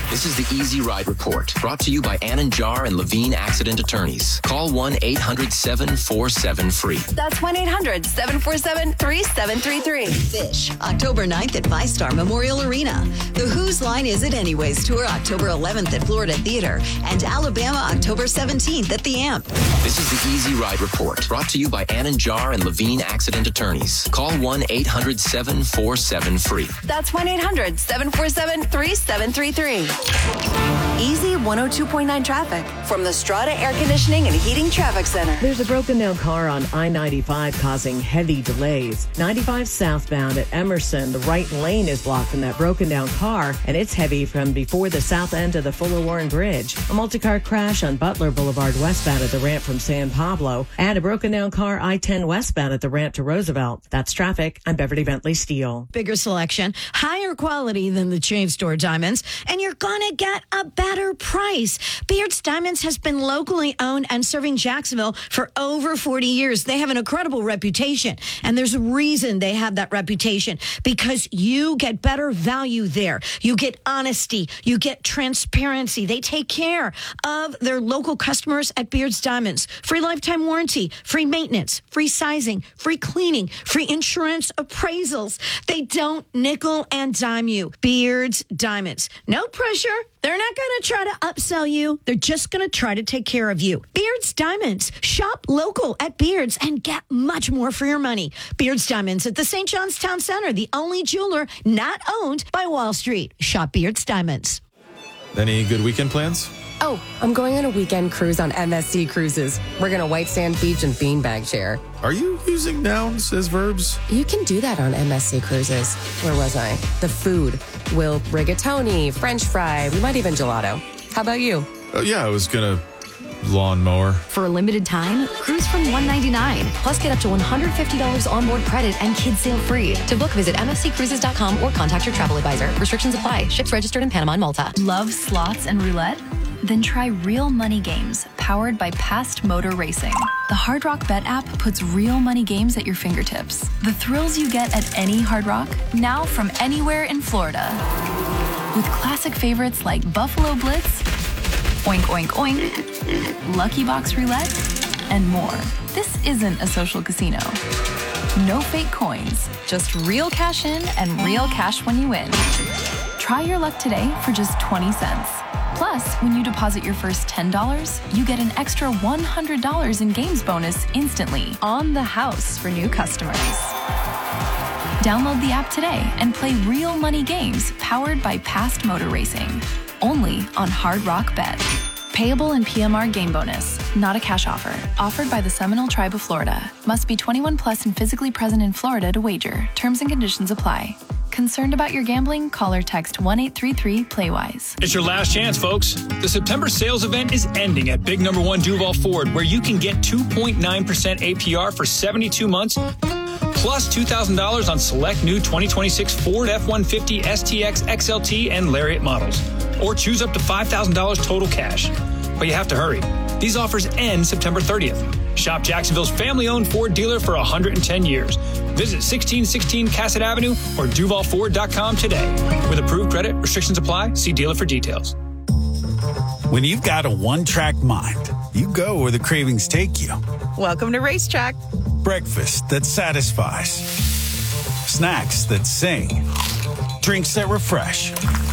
This is the Easy Ride Report, brought to you by Ann & Jar and Levine Accident Attorneys. Call 1-800-747-FREE. That's 1-800-747-3733. Fish, October 9th at Five Star Memorial Arena. The Whose Line Is It Anyways tour, October 11th at Florida Theater. And Alabama, October 17th at the Amp. This is the Easy Ride Report, brought to you by Ann & Jar and Levine Accident Attorneys. Call 1-800-747-FREE. That's 1-800-747-3733. Easy 102.9 traffic from the Strata Air Conditioning and Heating Traffic Center. There's a broken down car on I-95 causing heavy delays. 95 southbound at Emerson, the right lane is blocked from that broken down car, and it's heavy from before the south end of the Fuller Warren Bridge. A multi-car crash on Butler Boulevard westbound at the ramp from San Pablo, and a broken down car I-10 westbound at the ramp to Roosevelt. That's traffic. I'm Beverly Bentley Steele. Bigger selection, higher quality than the chain store diamonds, and you're going to get a better price. Beard's Diamonds has been locally owned and serving Jacksonville for over 40 years. They have an incredible reputation, and there's a reason they have that reputation, because you get better value there. You get honesty. You get transparency. They take care of their local customers at Beard's Diamonds. Free lifetime warranty, free maintenance, free sizing, free cleaning, free insurance appraisals. They don't nickel and dime you. Beard's Diamonds. No pressure. They're not going to try to upsell you. They're just going to try to take care of you. Beard's Diamonds. Shop local at Beard's and get much more for your money. Beard's Diamonds at the St. John's Town Center, the only jeweler not owned by Wall Street. Shop Beard's Diamonds. Any good weekend plans? Oh, I'm going on a weekend cruise on MSC Cruises. We're going to White Sand Beach and beanbag share. Are you using nouns as verbs? You can do that on MSC Cruises. Where was I? The food. We'll rigatoni, French fry, we might even gelato. How about you? Oh, yeah, I was going to lawnmower. For a limited time, cruise from $199. Plus, get up to $150 onboard credit and kids sail free. To book, visit msccruises.com or contact your travel advisor. Restrictions apply. Ships registered in Panama and Malta. Love slots and roulette? Then try Real Money Games, powered by Past Motor Racing. The Hard Rock Bet app puts real money games at your fingertips. The thrills you get at any Hard Rock, now from anywhere in Florida. With classic favorites like Buffalo Blitz, Oink Oink Oink, Lucky Box Roulette, and more. This isn't a social casino. No fake coins, just real cash in and real cash when you win. Try your luck today for just 20 cents. Plus, when you deposit your first $10, you get an extra $100 in games bonus instantly on the house for new customers. Download the app today and play real money games powered by Past Motor Racing. Only on Hard Rock Bet. Payable in PMR game bonus, not a cash offer. Offered by the Seminole Tribe of Florida. Must be 21 plus and physically present in Florida to wager. Terms and conditions apply. Concerned about your gambling? Call or text 1-833-PLAYWISE. It's your last chance, folks. The September sales event is ending at Big Number 1 Duval Ford, where you can get 2.9% APR for 72 months, plus $2,000 on select new 2026 Ford F-150, STX, XLT, and Lariat models. Or choose up to $5,000 total cash. But you have to hurry. These offers end September 30th. Shop Jacksonville's family-owned Ford dealer for 110 years. Visit 1616 Cassett Avenue or DuvalFord.com today. With approved credit, restrictions apply. See dealer for details. When you've got a one-track mind, you go where the cravings take you. Welcome to Racetrack. Breakfast that satisfies. Snacks that sing. Drinks that refresh.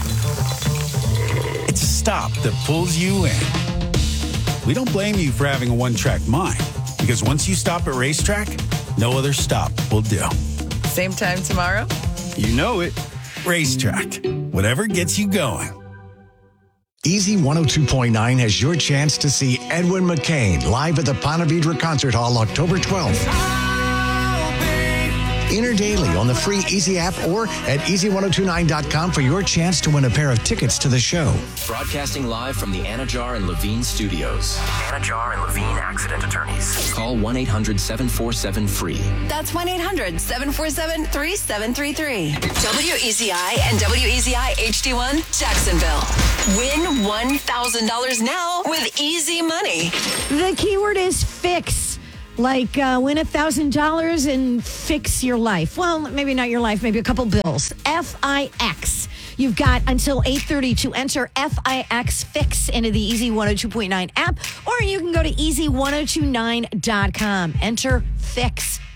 It's a stop that pulls you in. We don't blame you for having a one-track mind, because once you stop at Racetrack, no other stop will do. Same time tomorrow? You know it. Racetrack. Whatever gets you going. Easy 102.9 has your chance to see Edwin McCain live at the Ponte Vedra Concert Hall October 12th. Enter daily on the free Easy app or at easy1029.com for your chance to win a pair of tickets to the show. Broadcasting live from the Ann & Jar and Levine studios. Ann & Jar and Levine Accident Attorneys. Call 1-800-747-FREE. That's 1-800-747-3733. WEZI and WEZI HD1 Jacksonville. Win $1,000 now with easy money. The keyword is fix. Like win $1,000 and fix your life. Well, maybe not your life, maybe a couple bills. FIX. You've got until 8:30 to enter FIX Fix into the Easy 102.9 app, or you can go to easy1029.com. Enter Fix